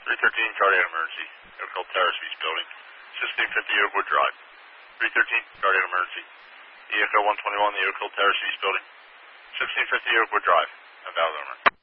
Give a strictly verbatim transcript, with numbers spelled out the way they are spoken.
three thirteen, cardiac emergency. Oakville Terrace East Building. sixteen fifty Oakwood Drive. three thirteen, cardiac emergency. E Echo one twenty-one, the Oakville Terrace East Building. sixteen fifty Oakwood Drive. About over.